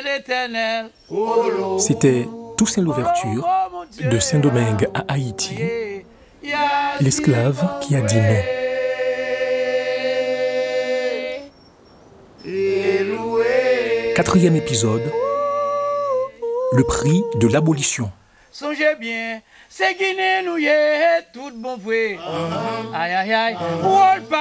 l'Éternel. C'était Toussaint l'ouverture de Saint-Domingue à Haïti, l'esclave qui a dit non. Quatrième épisode, le prix de l'abolition. Songez bien, c'est Guinée nous y est tout bon vrai. Aïe aïe aïe.